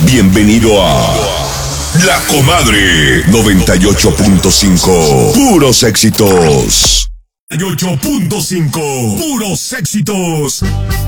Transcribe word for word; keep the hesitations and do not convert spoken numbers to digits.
Bienvenido a La Comadre noventa y ocho punto cinco. Puros éxitos. noventa y ocho punto cinco. Puros éxitos.